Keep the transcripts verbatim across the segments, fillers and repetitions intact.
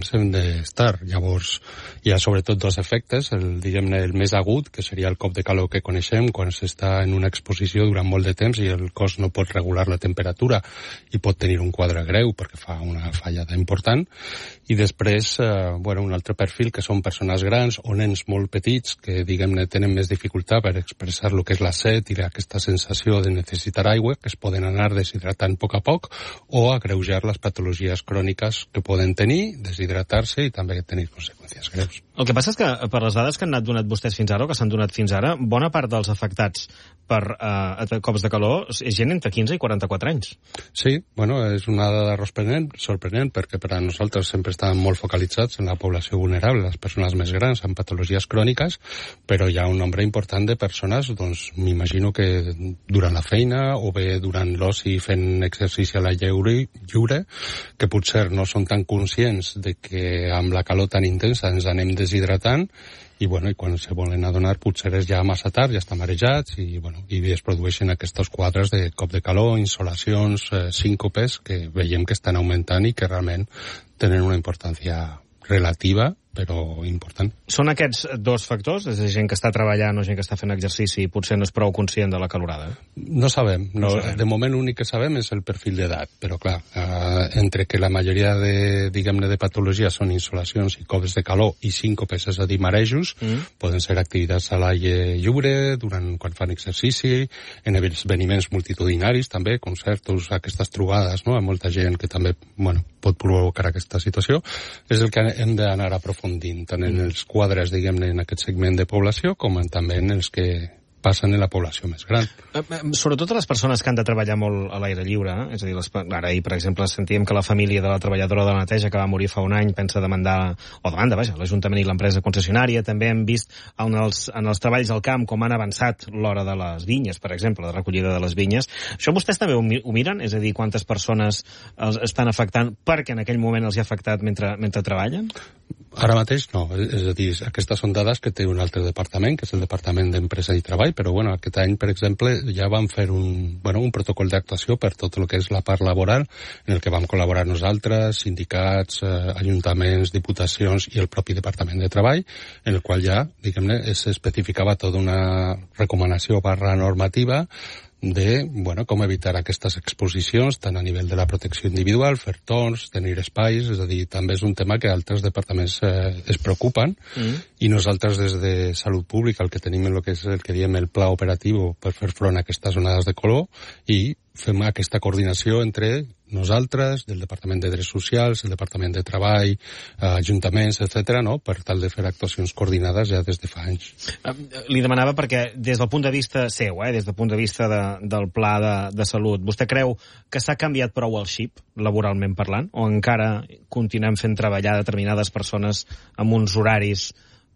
condicions hem d'estar. Llavors, hi ha sobretot dos efectes, el, diguem-ne, el més agut, que seria el cop de calor que coneixem, quan s'està en una exposició durant molt de temps i el cos no pot regular la temperatura i pot tenir un quadre greu perquè fa una fallada important. I després, eh, bueno, un altre perfil, que són persones grans o nens molt petits, que, diguem-ne, tenen més dificultat per expressar el que és la set i aquesta sensació de necessitar aigua, que es poden anar deshidratant a poc a poc, o agreujar les patologies cròniques que poden tenir, deshidratar-se i també tenir conseqüències greus. El que passa és que, per les dades que han anat donat vostès fins ara, o que s'han donat fins ara, bona part dels afectats per eh, cops de calor és gent entre quinze i quaranta-quatre anys. Sí, bueno, és una dada sorprenent, sorprenent perquè per a nosaltres sempre estàvem molt focalitzats en la població vulnerable, les persones més grans amb patologies cròniques, però hi ha un nombre important de persones, doncs m'imagino que durant la feina o bé durant l'oci fent exercici a la lliure, lliure, que potser no són tan conscients de que amb la calor tan intensa ens anem deshidratant i, bueno, i quan se volen adonar potser és ja massa tard, ja estan marejats i, bueno, i es produeixen aquests quadres de cop de calor, insolacions, eh, síncopes que veiem que estan augmentant i que realment tenen una importància relativa però important. Són aquests dos factors? És a dir, gent que està treballant o gent que està fent exercici i potser no és prou conscient de la calorada? No sabem. No, no sabem. De moment l'únic que sabem és el perfil d'edat, però clar, eh, entre que la majoria de, diguem-ne, de patologies són insolacions i cops de calor i síncopes, és a dir, marejos, mm. poden ser activitats a l'aire lliure, durant quan fan exercici, en esdeveniments multitudinaris també, concertos, aquestes trobades, no?, amb molta gent que també, bueno, pot provocar aquesta situació, és el que hem d'anar aprofundint, tant en els quadres, diguem-ne, en aquest segment de població, com també en els que passen en la població més gran. Sobretot a les persones que han de treballar molt a l'aire lliure, eh? És a dir, les, ara ahir, per exemple, sentíem que la família de la treballadora de la neteja que va morir fa un any pensa demandar, o demanda, vaja, l'Ajuntament i l'empresa concessionària. També hem vist en els, en els treballs al camp com han avançat l'hora de les vinyes, per exemple, de recollida de les vinyes. Això vostès també ho, ho miren? És a dir, quantes persones els estan afectant perquè en aquell moment els hi ha afectat mentre, mentre treballen? Ara mateix no, és a dir, aquestes són dades que té un altre departament, que és el Departament d'Empresa i Treball, però bueno, aquest any, per exemple, ja vam fer un, bueno, un protocol d'actuació per tot el que és la part laboral, en el que vam col·laborar nosaltres, sindicats, eh, ajuntaments, diputacions i el propi Departament de Treball, en el qual ja, diguem-ne, s'especificava tota una recomanació barra normativa de, bueno, com evitar aquestes exposicions, tant a nivell de la protecció individual, fer torns, tenir espais, és a dir, també és un tema que altres departaments eh, es preocupen, mm. i nosaltres des de Salut Pública el que tenim en el que és el que diem el pla operatiu per fer front a aquestes onades de calor i fem aquesta coordinació entre nosaltres, del Departament de Drets Socials, el Departament de Treball, ajuntaments, etcètera, no?, per tal de fer actuacions coordinades ja des de fa anys. Li demanava perquè, des del punt de vista seu, eh, des del punt de vista de, del pla de, de salut, vostè creu que s'ha canviat prou el xip, laboralment parlant, o encara continuem fent treballar determinades persones amb uns horaris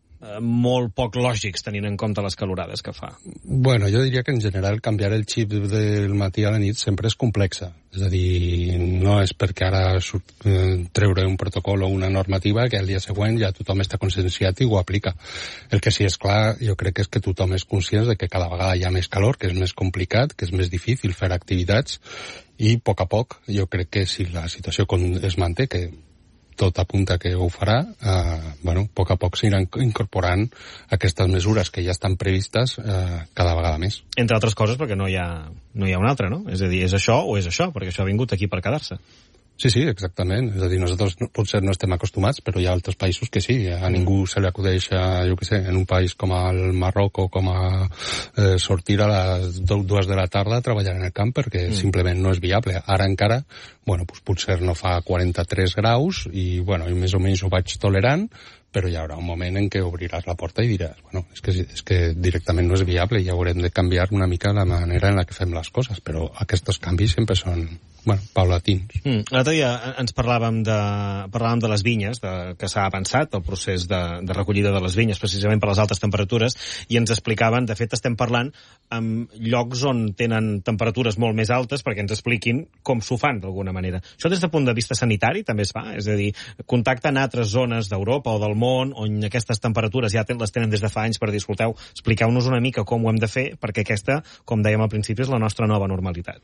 molt poc lògics, tenint en compte les calorades que fa? Bueno, jo diria que en general canviar el xip del matí a la nit sempre és complexa. És a dir, no és perquè ara surt, eh, treure un protocol o una normativa que al dia següent ja tothom està conscienciat i ho aplica. El que sí és clar, jo crec que és que tothom és conscient de que cada vegada hi ha més calor, que és més complicat, que és més difícil fer activitats i a poc a poc jo crec que si la situació es manté, que tot apunta que ho farà, eh, bueno, a poc a poc s'aniran incorporant aquestes mesures que ja estan previstes eh, cada vegada més. Entre altres coses perquè no hi ha, no hi ha una altra, no? És a dir, és això o és això, perquè això ha vingut aquí per quedar-se. Sí, sí, exactament. És a dir, nosaltres no, potser no estem acostumats, però hi ha altres països que sí. A ningú se li acudeix, a, jo què sé, en un país com el Marroc o com a eh, sortir a les dues de la tarda a treballar en el camp perquè mm. simplement no és viable. Ara encara, bueno, pues potser no fa quaranta-tres graus i, bueno, i més o menys ho vaig tolerant, però hi haurà un moment en què obriràs la porta i diràs, bueno, és que, és que directament no és viable i haurem de canviar una mica la manera en la que fem les coses, però aquests canvis sempre són, bueno, paulatins. Mm. L'altre dia ens parlàvem de, parlàvem de les vinyes, de, que s'ha avançat el procés de, de recollida de les vinyes, precisament per les altes temperatures, i ens explicaven, de fet estem parlant amb llocs on tenen temperatures molt més altes perquè ens expliquin com s'ho fan d'alguna manera. Això des del punt de vista sanitari també es fa, és a dir, contacten altres zones d'Europa o del món on aquestes temperatures ja les tenen des de fa anys per dir, escolteu, expliqueu-nos una mica com ho hem de fer perquè aquesta, com dèiem al principi, és la nostra nova normalitat.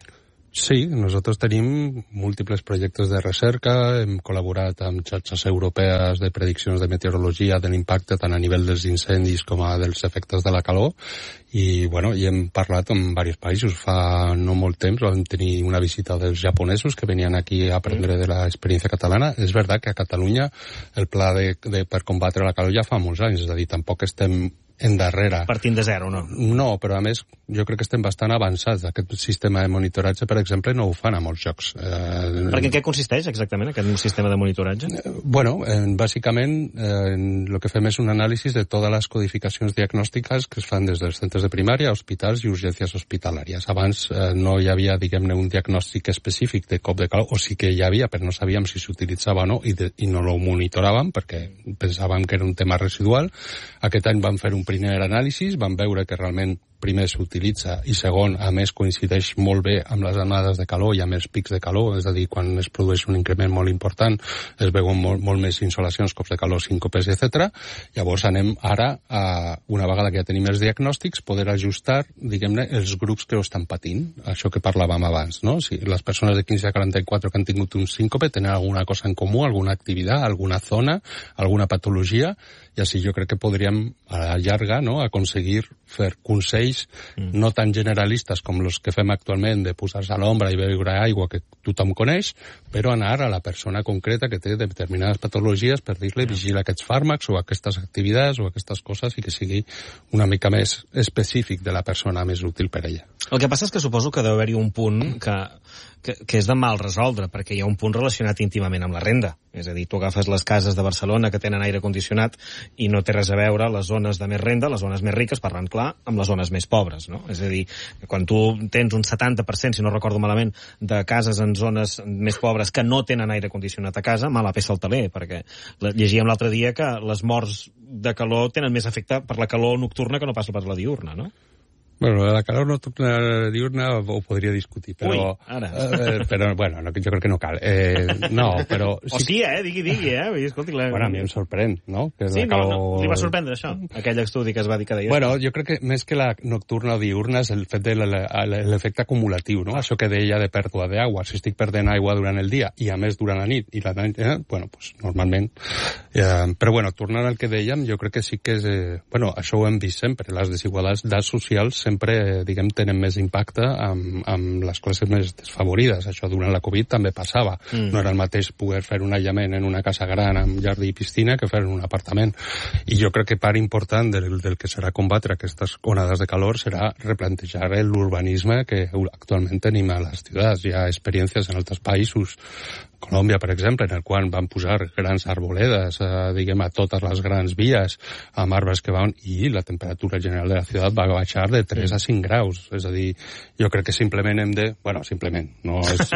Sí, nosotros tenim múltiples projectes de recerca, hem col·laborat amb xarxes europees de prediccions de meteorologia de l'impacte tant a nivell dels incendis com a dels efectes de la calor i, bueno, i hem parlat amb diversos països. Fa no molt temps vam tenir una visita dels japonesos que venien aquí a aprendre de l'experiència catalana. És veritat que a Catalunya el pla de, de, per combatre la calor ja fa molts anys, és a dir, tampoc estem endarrere. Partint de zero, no? No, però a més jo crec que estem bastant avançats. Aquest sistema de monitoratge, per exemple, no ho fan a molts llocs. Eh, Perquè en què consisteix exactament aquest sistema de monitoratge? Eh, bueno, eh, bàsicament eh, el que fem és un anàlisi de totes les codificacions diagnòstiques que es fan des dels centres de primària, hospitals i urgències hospitalàries. Abans eh, no hi havia, diguem-ne, un diagnòstic específic de cop de calor, o sí que hi havia, però no sabíem si s'utilitzava o no, i, de, i no lo monitoràvem perquè pensàvem que era un tema residual. Aquest any vam fer un primer anàlisi, vam veure que realment primer s'utilitza i segon, a més, coincideix molt bé amb les onades de calor i amb els pics de calor, és a dir, quan es produeix un increment molt important es veuen molt, molt més insolacions, cops de calor, síncopes, etcètera. Llavors anem ara, a, una vegada que ja tenim els diagnòstics, poder ajustar, diguem-ne, els grups que ho estan patint, això que parlàvem abans, no? Si les persones de quinze a quaranta-quatre que han tingut un síncope tenen alguna cosa en comú, alguna activitat, alguna zona, alguna patologia, i així jo crec que podríem a la llarga, no?, aconseguir fer consells mm. no tan generalistes com els que fem actualment de posar-se a l'ombra i beure aigua que tothom coneix, però anar a la persona concreta que té determinades patologies per dir-li mm. vigila aquests fàrmacs o aquestes activitats o aquestes coses i que sigui una mica més específic de la persona més útil per ella. El que passa és que suposo que deu haver-hi un punt que, que, que és de mal resoldre, perquè hi ha un punt relacionat íntimament amb la renda. És a dir, tu agafes les cases de Barcelona que tenen aire condicionat i no té res a veure les zones de més renda, les zones més riques, parlant clar, amb les zones més pobres, no? És a dir, quan tu tens un setanta per cent, si no recordo malament, de cases en zones més pobres que no tenen aire condicionat a casa, mala peça al taler, perquè llegíem l'altre dia que les morts de calor tenen més efecte per la calor nocturna que no pas per la diurna, no? Bueno, la calor nocturna diurna ho podria discutir, però... Ui, ara. Eh, però, bueno, no, jo crec que no cal. Eh, no, però... Sí, o sí, eh? Digui, digui, eh? Escolti, la... Bueno, a mi em sorprèn, no? Que sí, la calor... no, no, li va sorprendre això, aquell estudi que es va dir que deia. Bueno, jo crec que més que la nocturna o diurna és el fet de l'efecte acumulatiu, no? Això que deia de pèrdua d'aigua. Si estic perdent aigua durant el dia i a més durant la nit i la nit, eh? Bueno, pues normalment... Eh, però bueno, tornant al que dèiem, jo crec que sí que és... Eh, bueno, això ho hem vist sempre. Les desigualtats socials sempre, diguem, tenen més impacte amb, amb les classes més desfavorides. Això durant la Covid també passava. Mm. No era el mateix poder fer un aïllament en una casa gran amb jardí i piscina que fer en un apartament. I jo crec que part important del, del que serà combatre aquestes onades de calor serà replantejar l'urbanisme que actualment tenim a les ciutats. Hi ha experiències en altres països, Colòmbia, per exemple, en el qual van posar grans arboledes, eh, diguem, a totes les grans vies, amb arbres que van, i la temperatura general de la ciutat va baixar de tres a cinc graus. És a dir, jo crec que simplement hem de... Bueno, simplement, no és...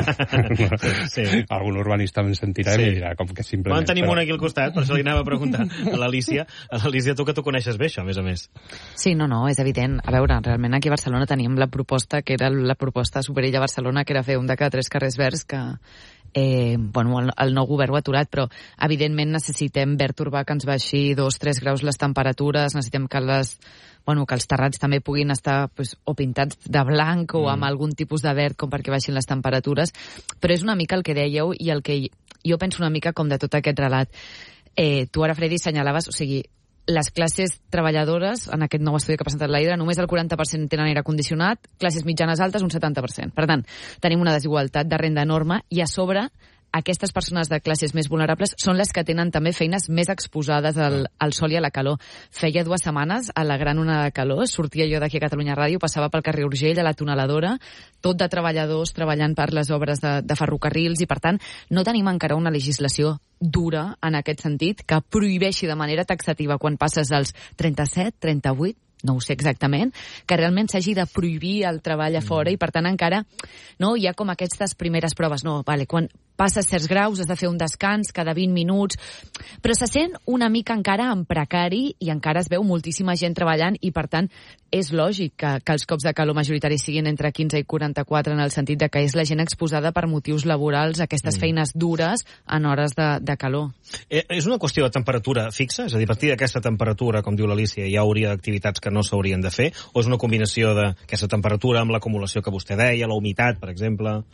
sí. Algun urbanista em sentirà sí. i dirà com que simplement... Bueno, tenim però... una aquí al costat, per això li anava a preguntar a l'Alícia. A l'Alícia, tu que tu coneixes bé això, a més a més. Sí, no, no, és evident. A veure, realment aquí a Barcelona tenim la proposta, que era la proposta superilla a Barcelona, que era fer un de cada tres carrers verds que... Eh, bueno, el, el nou govern ho ha aturat, però evidentment necessitem verd urbà que ens baixi dos tres graus les temperatures, necessitem que les bueno, que els terrats també puguin estar pues, o pintats de blanc o mm. amb algun tipus de verd com perquè baixin les temperatures, però és una mica el que dèieu i el que jo penso una mica com de tot aquest relat. Eh, tu ara, Freddy, senyalaves, o sigui, les classes treballadores, en aquest nou estudi que ha presentat l'Aire, només el quaranta per cent tenen aire condicionat, classes mitjanes altes un setanta per cent. Per tant, tenim una desigualtat de renda enorme i a sobre aquestes persones de classes més vulnerables són les que tenen també feines més exposades al, al sol i a la calor. Feia dues setmanes, a la gran onada de calor, sortia jo d'aquí a Catalunya Ràdio, passava pel carrer Urgell, a la tuneladora, tot de treballadors treballant per les obres de, de ferrocarrils, i per tant no tenim encara una legislació dura en aquest sentit que prohibeixi de manera taxativa quan passes als trenta-set, trenta-vuit, no ho sé exactament, que realment s'hagi de prohibir el treball a fora, i per tant encara no hi ha com aquestes primeres proves. No, vale, quan passes certs graus, has de fer un descans cada vint minuts, però se sent una mica encara en precari i encara es veu moltíssima gent treballant i, per tant, és lògic que, que els cops de calor majoritaris siguin entre quinze i quaranta-quatre en el sentit de que és la gent exposada per motius laborals a aquestes mm. feines dures en hores de, de calor. Eh, és una qüestió de temperatura fixa? És a dir, a partir d'aquesta temperatura, com diu l'Alícia, hi hauria activitats que no s'haurien de fer? O és una combinació d'aquesta temperatura amb l'acumulació que vostè deia, la humitat, per exemple?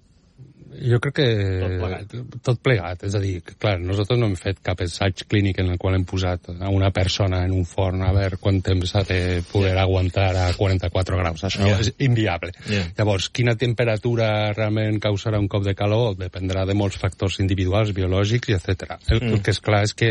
Jo crec que tot plegat. tot plegat, és a dir, que, clar, nosaltres no hem fet cap assaig clínic en el qual hem posat a una persona en un forn a veure quant temps ha de poder yeah. aguantar a quaranta-quatre graus, això yeah. és inviable. Yeah. Llavors, quina temperatura realment causarà un cop de calor dependrà de molts factors individuals, biològics i etcètera. El, mm. el que és clar és que,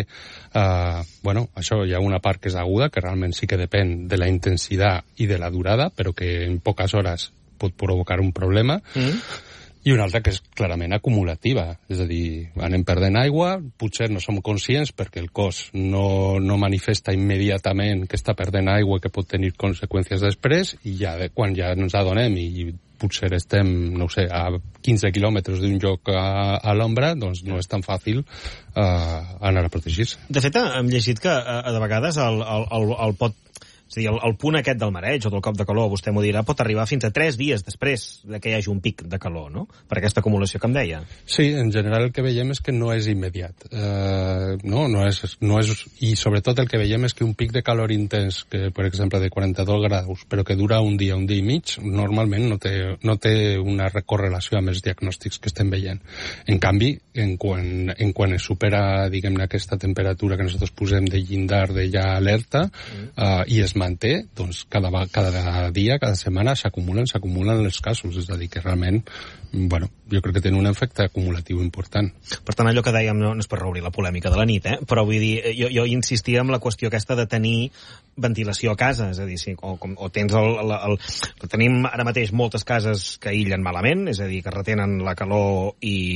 uh, bueno, això hi ha una part que és aguda, que realment sí que depèn de la intensitat i de la durada, però que en poques hores pot provocar un problema. Mm. I una altra que és clarament acumulativa, és a dir, anem perdent aigua, potser no som conscients perquè el cos no, no manifesta immediatament que està perdent aigua que pot tenir conseqüències després i ja de, quan ja ens adonem i potser estem, no sé, a quinze quilòmetres d'un lloc a, a l'ombra, doncs no és tan fàcil uh, anar a protegir-se. De fet, hem llegit que a, a de vegades el, el, el, el pot... És a dir, el, el punt aquest del mareig o del cop de calor, vostè m'ho dirà, pot arribar fins a tres dies després de que hi hagi un pic de calor, no? Per aquesta acumulació que em deia. Sí, en general el que veiem és que no és immediat. Uh, no, no és, no és... I sobretot el que veiem és que un pic de calor intens, que per exemple de quaranta-dos graus, però que dura un dia, un dia i mig, normalment no té, no té una correlació amb els diagnòstics que estem veient. En canvi, en quan, en quan es supera, diguem-ne, aquesta temperatura que nosaltres posem de llindar de ja alerta, mm. uh, i es manté, doncs cada, cada dia, cada setmana s'acumulen, s'acumulen els casos, és a dir, que realment, bueno, jo crec que té un efecte acumulatiu important. Per tant, allò que dèiem, no, no és per reobrir la polèmica de la nit, eh? Però vull dir, jo, jo insistia en la qüestió aquesta de tenir ventilació a casa, és a dir, si, o, o tens el, el, el, el... Tenim ara mateix moltes cases que aïllen malament, és a dir, que retenen la calor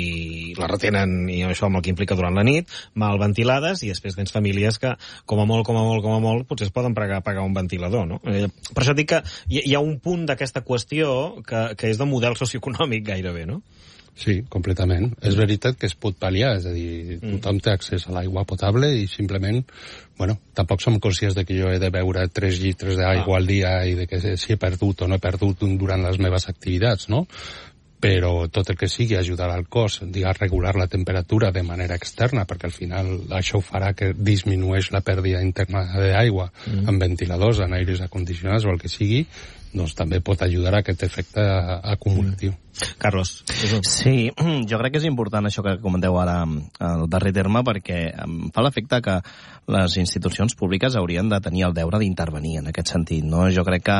i la retenen, i això amb el que implica durant la nit, mal ventilades, i després tens famílies que, com a molt, com a molt, com a molt, potser es poden pagar, pagar un ventilador, no? Per això dic que hi, hi ha un punt d'aquesta qüestió que, que és de model socioeconòmic gairebé, no? Sí, completament. És veritat que es pot pal·liar, és a dir, tothom té accés a l'aigua potable i simplement, bueno, tampoc som conscients de que jo he de beure tres litres d'aigua ah. al dia i de que si he perdut o no he perdut durant les meves activitats, no? Però tot el que sigui ajudar al cos, digues, a regular la temperatura de manera externa, perquè al final això farà que disminueix la pèrdua interna d'aigua mm. amb ventiladors, en aires acondicionats o el que sigui, doncs també pot ajudar a aquest efecte acumulatiu. Carlos. Sí, jo crec que és important això que comenteu ara al darrer terme, perquè em fa l'efecte que les institucions públiques haurien de tenir el deure d'intervenir en aquest sentit, no? Jo crec que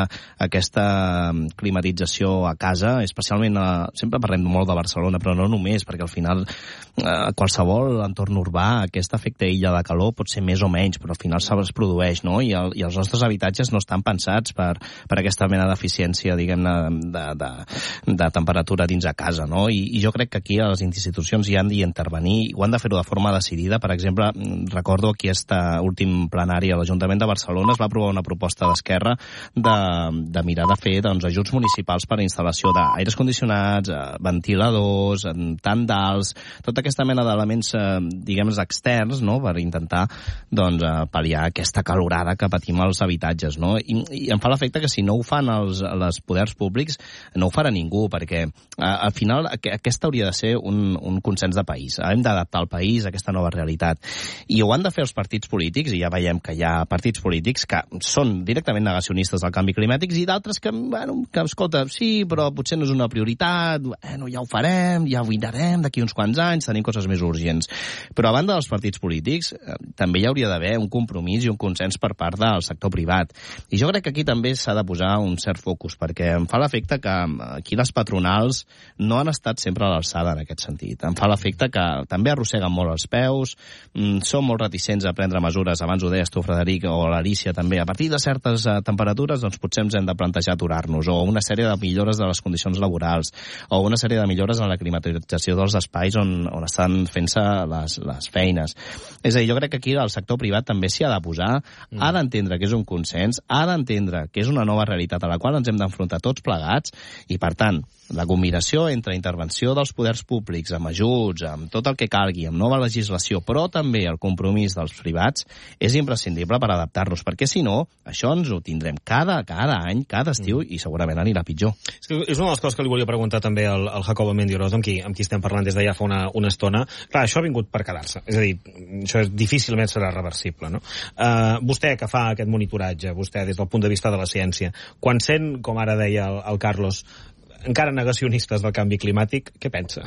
aquesta climatització a casa, especialment a, sempre parlem molt de Barcelona, però no només, perquè al final a qualsevol entorn urbà aquest efecte illa de calor pot ser més o menys, però al final es produeix, no? I, el, i els nostres habitatges no estan pensats per, per aquesta mena d'eficiència, diguem-ne, de, de, de temperatura dins a casa, no? I, i jo crec que aquí les institucions hi han d'intervenir i ho han de fer-ho de forma decidida. Per exemple, recordo aquí aquest últim plenari a l'Ajuntament de Barcelona es va aprovar una proposta d'Esquerra de, de mirar de fer doncs, ajuts municipals per a instal·lació d'aires condicionats, ventiladors, tandals, tota aquesta mena d'elements, diguem, externs, no?, per intentar doncs, pal·liar aquesta calorada que patim als habitatges, no? I, i em fa l'efecte que si no ho fan els, els poders públics, no ho farà ningú, perquè al final aquesta hauria de ser un, un consens de país. Hem d'adaptar el país a aquesta nova realitat. I ho han de fer els partits polítics, i ja veiem que hi ha partits polítics que són directament negacionistes del canvi climàtic i d'altres que, bueno, que, escolta, sí, però potser no és una prioritat, bueno, ja ho farem, ja ho mirarem d'aquí uns quants anys, tenim coses més urgents. Però a banda dels partits polítics, eh, també hi hauria d'haver un compromís i un consens per part del sector privat. I jo crec que aquí també s'ha de posar un cert focus, perquè em fa l'efecte que aquí les patronals no han estat sempre a l'alçada en aquest sentit. Em fa l'efecte que també arrosseguen molt els peus, són molt reticents a prendre mesures, abans ho deies tu, Frederic, o l'Alícia també, a partir de certes uh, temperatures, doncs potser ens hem de plantejar aturar-nos, o una sèrie de millores de les condicions laborals, o una sèrie de millores en la climatització dels espais on, on estan fent-se les, les feines. És a dir, jo crec que aquí el sector privat també s'hi ha de posar, mm. ha d'entendre que és un consens, ha d'entendre que és una nova realitat a la qual ens hem d'enfrontar tots plegats, i per tant, la combinació entre intervenció dels poders públics, amb ajuts, amb tot el que calgui, amb nova legislació, però també el compromís dels privats, és imprescindible per adaptar-nos, perquè si no, això ens ho tindrem cada, cada any, cada estiu, mm. i segurament anirà pitjor. És, que és una de les coses que li volia preguntar també al, al Jacobo Mendioros, amb qui, amb qui estem parlant des de ja fa una, una estona. Clar, això ha vingut per quedar-se, és a dir, això és, difícilment serà reversible, no? Uh, vostè, que fa aquest monitoratge, vostè, des del punt de vista de la ciència, quan sent, com ara deia el, el Carlos, encara negacionistes del canvi climàtic, què pensa?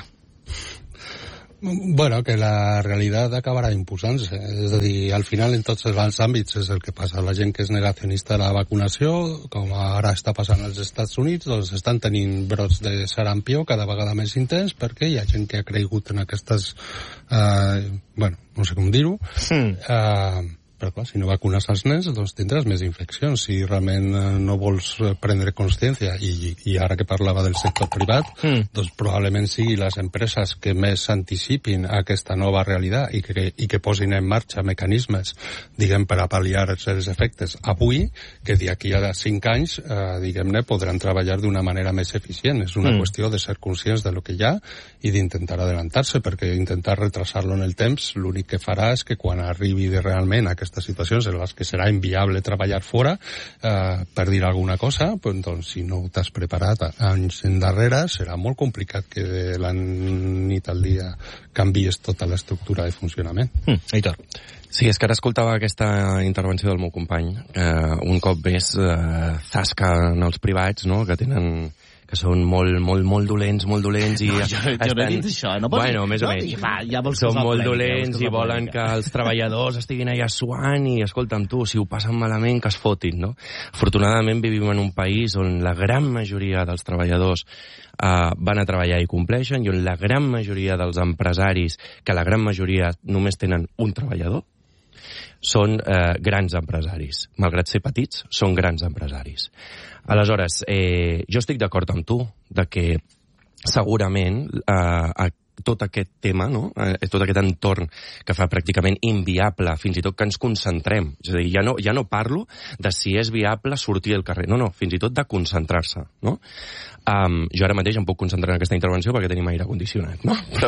Bueno, que la realitat acabarà imposant-se. És a dir, al final en tots els àmbits és el que passa. La gent que és negacionista de la vacunació, com ara està passant als Estats Units, doncs estan tenint brots de sarampió cada vegada més intens perquè hi ha gent que ha cregut en aquestes... Eh, bueno, no sé com dir-ho... Mm. Eh, però clar, si no vacunes els nens, doncs tindràs més infeccions. Si realment no vols prendre consciència, i, i ara que parlava del sector privat, mm. doncs probablement sigui les empreses que més s'anticipin a aquesta nova realitat i que, i que posin en marxa mecanismes, diguem, per a pal·liar els efectes avui, que d'aquí a cinc anys, eh, diguem-ne, podran treballar d'una manera més eficient. És una mm. qüestió de ser conscients de lo que hi ha i d'intentar adelantar-se, perquè intentar retrasar-lo en el temps, l'únic que farà és que quan arribi de realment aquesta situacions en les que serà inviable treballar fora, eh, per dir alguna cosa, pues, doncs, si no t'has preparat anys endarrere, serà molt complicat que de la nit al dia canvies tota l'estructura de funcionament. Mm, Aitor. Sí, és que ara escoltava aquesta intervenció del meu company. Eh, un cop més eh, zasca en els privats, no?, que tenen... que són molt, molt, molt dolents, molt dolents, i no, jo, jo estan... no he dit això, no pots... Bueno, més o no, menys. Va, ja són molt dolents i volen que els treballadors estiguin allà suant i, escolta'm tu, si ho passen malament, que es fotin, no? Afortunadament vivim en un país on la gran majoria dels treballadors uh, van a treballar i compleixen, i on la gran majoria dels empresaris, que la gran majoria només tenen un treballador, són eh, grans empresaris. Malgrat ser petits, són grans empresaris. Aleshores, eh, jo estic d'acord amb tu de que segurament eh, tot aquest tema, no? eh, tot aquest entorn que fa pràcticament inviable, fins i tot que ens concentrem. És a dir, ja no, ja no parlo de si és viable sortir al carrer, no, no, fins i tot de concentrar-se, no? Um, jo ara mateix em puc concentrar en aquesta intervenció perquè tenim aire condicionat, no? Però,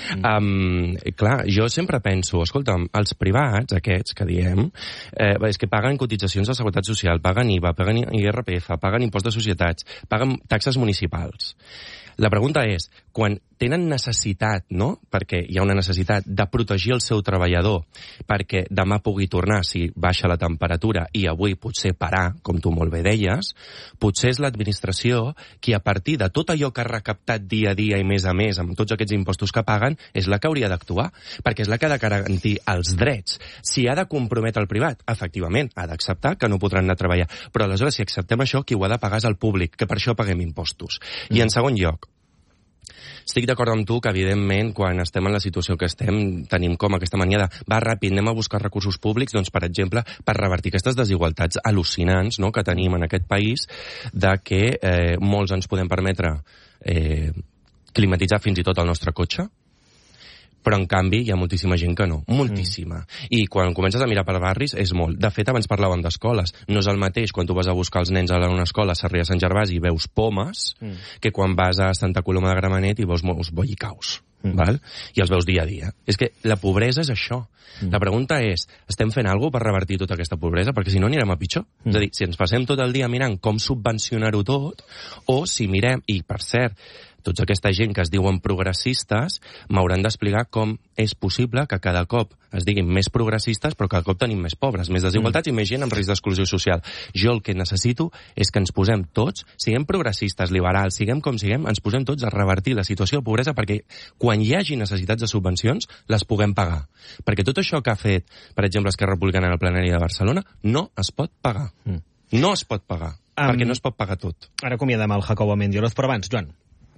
um, clar, jo sempre penso, escolta'm, els privats, aquests que diem, eh, és que paguen cotitzacions de Seguretat Social, paguen I V A, paguen I R P F, paguen impost de societats, paguen taxes municipals. La pregunta és, quan tenen necessitat, no?, perquè hi ha una necessitat de protegir el seu treballador perquè demà pugui tornar si baixa la temperatura i avui potser parar, com tu molt bé deies, potser és l'administració qui a partir de tot allò que ha recaptat dia a dia i més a més amb tots aquests impostos que paguen és la que hauria d'actuar, perquè és la que ha de garantir els drets. Si ha de comprometre el privat, efectivament, ha d'acceptar que no podran anar a treballar. Però aleshores, si acceptem això, qui ho ha de pagar és el públic, que per això paguem impostos. Mm. I en segon lloc, estic d'acord amb tu que, evidentment, quan estem en la situació que estem, tenim com aquesta mania de va ràpid, anem a buscar recursos públics, doncs, per exemple, per revertir aquestes desigualtats al·lucinants, no?, que tenim en aquest país, de que eh, molts ens podem permetre eh, climatitzar fins i tot el nostre cotxe, però en canvi hi ha moltíssima gent que no, moltíssima. Mm. I quan comences a mirar per barris és molt. De fet, abans parlàvem d'escoles. No és el mateix quan tu vas a buscar els nens a una escola a Sarrià Sant Gervasi i veus pomes mm. que quan vas a Santa Coloma de Gramenet i veus molts bollicaus. Mm. Val? I els veus dia a dia. És que la pobresa és això. Mm. La pregunta és, estem fent alguna cosa per revertir tota aquesta pobresa? Perquè si no anirem a pitjor. Mm. És a dir, si ens passem tot el dia mirant com subvencionar-ho tot, o si mirem, i per cert, tots aquesta gent que es diuen progressistes m'hauran d'explicar com és possible que cada cop es diguin més progressistes però cada cop tenim més pobres, més desigualtats mm. i més gent amb risc d'exclusió social. Jo el que necessito és que ens posem tots, siguem progressistes, liberals, siguem com siguem, ens posem tots a revertir la situació de pobresa perquè quan hi hagi necessitats de subvencions les puguem pagar. Perquè tot això que ha fet, per exemple, Esquerra Republicana en el plenari de Barcelona no es pot pagar. Mm. No es pot pagar, um, perquè no es pot pagar tot. Ara acomiadem el Jacobo Mendioros, però abans, Joan.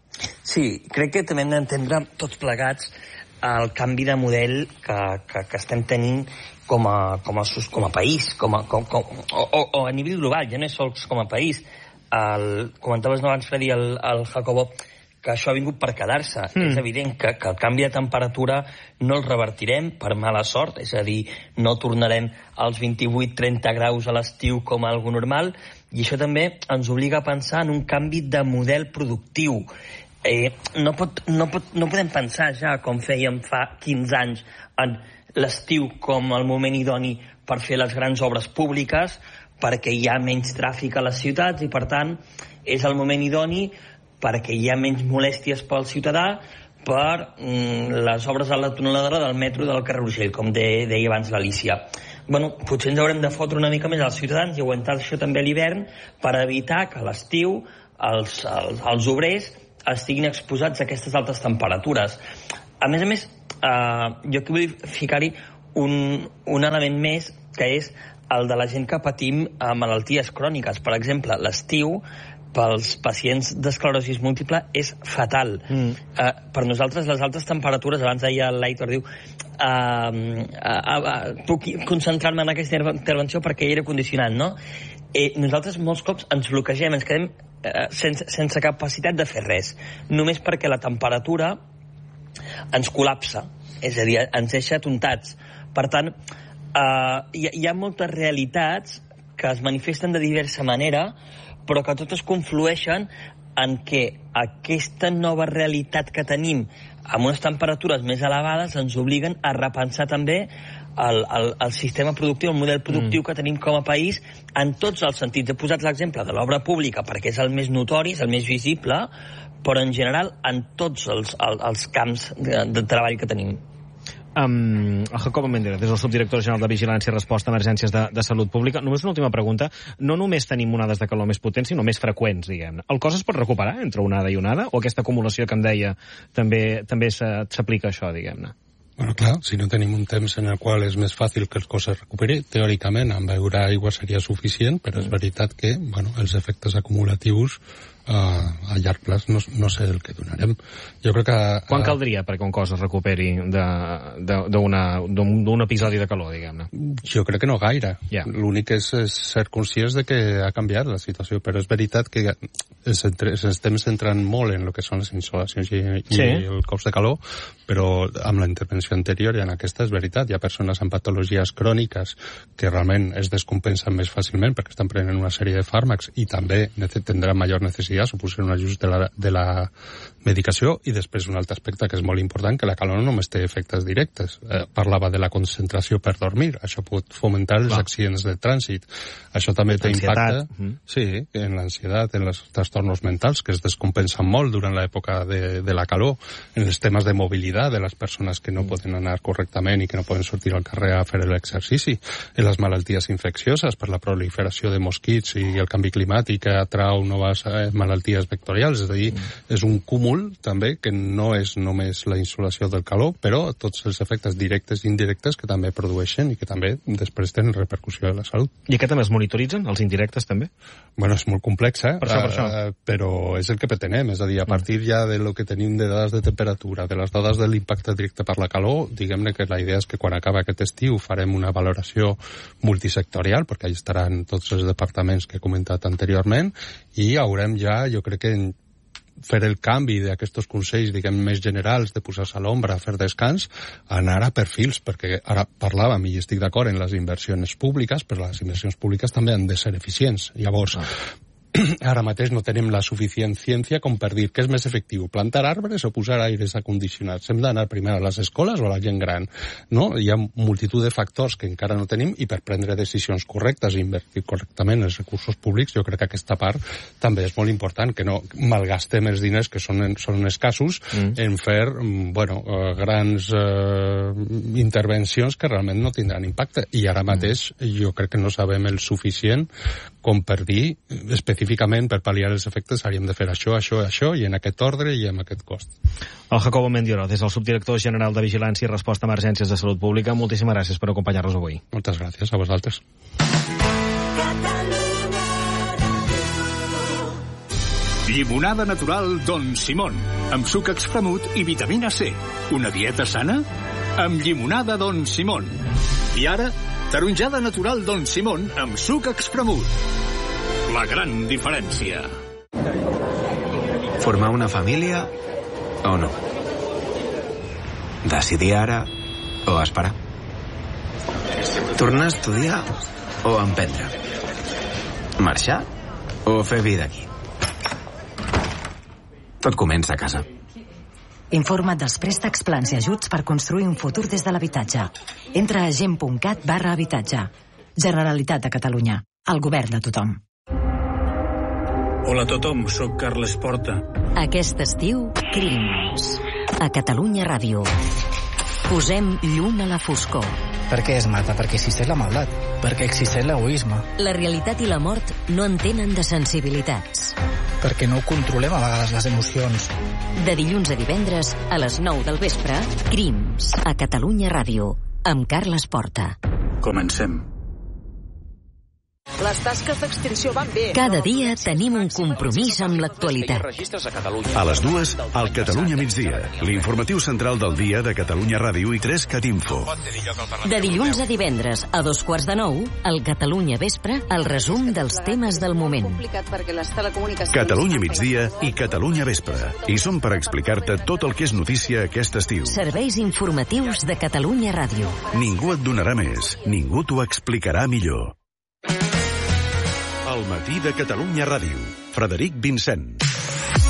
Sí, crec que també hem d'entendre tots plegats el canvi de model que, que, que estem tenint com a, com a, com a país, com a, com, com, o, o, o a nivell global, ja no és sols com a país. El, comentaves no abans, Freddy, el, el Jacobo, que això ha vingut per quedar-se. Mm. És evident que, que el canvi de temperatura no el revertirem per mala sort, és a dir, no tornarem als vint-i-vuit trenta graus a l'estiu com algo normal, i això també ens obliga a pensar en un canvi de model productiu. Eh, no, pot, no, pot, no podem pensar ja, com fèiem fa quinze anys, en l'estiu com el moment idoni per fer les grans obres públiques, perquè hi ha menys tràfic a les ciutats i, per tant, és el moment idoni perquè hi ha menys molèsties pel ciutadà per mm, les obres a la tuneladora del metro del carrer Urgell, com de, deia abans l'Alícia. Bueno, potser ens haurem de fotre una mica més als ciutadans i aguantar això també a l'hivern per evitar que a l'estiu els, els, els obrers estiguin exposats a aquestes altes temperatures. A més a més, eh, jo aquí vull ficar-hi un, un element més, que és el de la gent que patim a malalties cròniques. Per exemple, l'estiu pels pacients d'esclerosi múltiple és fatal. Mm. Uh, per nosaltres les altes temperatures, abans deia l'Aitor, diu uh, uh, uh, puc concentrar-me en aquesta intervenció perquè hi era condicionat, no? Eh, nosaltres molts cops ens bloquegem, ens quedem uh, sense, sense capacitat de fer res, només perquè la temperatura ens col·lapsa, és a dir, ens deixa tontats. Per tant, uh, hi, hi ha moltes realitats que es manifesten de diversa manera, però que totes conflueixen en què aquesta nova realitat que tenim amb unes temperatures més elevades ens obliguen a repensar també el, el, el sistema productiu, el model productiu mm. que tenim com a país en tots els sentits. He posat l'exemple de l'obra pública perquè és el més notori, és el més visible, però en general en tots els, els, els camps de, de treball que tenim. Um, el Jacobo Méndez, des del subdirector general de Vigilància i Resposta a Emergències de, de Salut Pública. Només una última pregunta. No només tenim onades de calor més potents, sinó més freqüents, diguem-ne. El cos es pot recuperar entre onada i onada? O aquesta acumulació que em deia també també s'aplica això, diguem-ne? Bueno, clar, si no tenim un temps en el qual és més fàcil que el cos es recuperi, teòricament amb beure aigua seria suficient, però és veritat que, bueno, els efectes acumulatius Uh, a llarg plaç no, no sé el que donarem. Jo crec que... Uh, Quan caldria perquè un cos es recuperi d'un episodi de calor, diguem-ne? Jo crec que no gaire. Yeah. L'únic és, és ser conscients de que ha canviat la situació, però és veritat que ens, entre, ens estem centrant molt en el que són les insolacions i, i sí. el cops de calor, però amb la intervenció anterior i en aquesta és veritat. Hi ha persones amb patologies cròniques que realment es descompensen més fàcilment perquè estan prenent una sèrie de fàrmacs i també tindran major necessitat, suposa un ajust de la, de la medicació, i després un altre aspecte que és molt important, que la calor no només té efectes directes. Eh, parlava de la concentració per dormir, això pot fomentar els Clar. accidents de trànsit. Això també té impacte mm. sí, en l'ansietat, en els trastornos mentals, que es descompensen molt durant l'època de, de la calor, en els temes de mobilitat de les persones que no mm. poden anar correctament i que no poden sortir al carrer a fer l'exercici, en les malalties infeccioses per la proliferació de mosquits i el canvi climàtic que atrau noves eh, malalties vectorials, és a dir, mm. és un cúmul també que no és només la insolació del calor, però tots els efectes directes i indirectes que també produeixen i que també després tenen repercussió a la salut. I aquest també es monitoritzen, els indirectes també? Bueno, és molt complex, eh? Per això, per això. Uh, però és el que pretenem, és a dir, a partir ja de lo que tenim de dades de temperatura, de les dades de l'impacte directe per la calor, diguem-ne que la idea és que quan acaba aquest estiu farem una valoració multisectorial, perquè hi estaran tots els departaments que he comentat anteriorment, i haurem ja, jo crec que en fer el canvi d'aquests consells, diguem, més generals, de posar-se a l'ombra, fer descans, anar a perfils, perquè ara parlàvem, i estic d'acord en les inversions públiques, però les inversions públiques també han de ser eficients. Llavors, ah. ara mateix no tenim la suficient ciència com per dir què és més efectiu, plantar arbres o posar aires acondicionats. Hem d'anar primer a les escoles o a la gent gran, no? Hi ha multitud de factors que encara no tenim, i per prendre decisions correctes i invertir correctament els recursos públics, jo crec que aquesta part també és molt important, que no malgastem els diners que són, són escassos mm. en fer, bueno, uh, grans uh, intervencions que realment no tindran impacte. I ara mateix jo crec que no sabem el suficient com per dir específicament per pal·liar els efectes havíem de fer això, això, això, i en aquest ordre i amb aquest cost. El Jacobo Mendioro, des del subdirector general de Vigilància i Resposta a Emergències de Salut Pública, moltíssimes gràcies per acompanyar-nos avui. Moltes gràcies a vosaltres. Llimonada natural Don Simón, amb suc expremut i vitamina C. Una dieta sana? Amb llimonada Don Simón. I ara, taronjada natural Don Simón amb suc expremut. La gran diferència. Formar una família o no? Decidir ara o esperar? Tornar a estudiar o emprendre? Marxar o fer vida aquí? Tot comença a casa. Informa't dels préstecs, plans i ajuts per construir un futur des de l'habitatge. Entra a gent.cat barra habitatge. Generalitat de Catalunya. El govern de tothom. Hola a tothom, sóc Carles Porta. Aquest estiu, Crims. A Catalunya Ràdio. Posem llum a la foscor. Per què es mata? Perquè existeix la maldat. Perquè existeix l'egoisme. La realitat i la mort no en tenen de sensibilitats. Perquè no controlem a vegades les emocions. De dilluns a divendres, a les nou del vespre, Crims. A Catalunya Ràdio. Amb Carles Porta. Comencem. Les tasques d'extinció van bé. Cada dia tenim un compromís amb l'actualitat. A les dues, al Catalunya migdia, l'informatiu central del dia de Catalunya Ràdio i tres Cat Info. De dilluns a divendres, a dos quarts de nou, al Catalunya Vespre, el resum dels temes del moment. Catalunya migdia i Catalunya Vespre. I som per explicar-te tot el que és notícia aquest estiu. Serveis informatius de Catalunya Ràdio. Ningú et donarà més, ningú t'ho explicarà millor. El matí de Catalunya Ràdio. Frederic Vincent.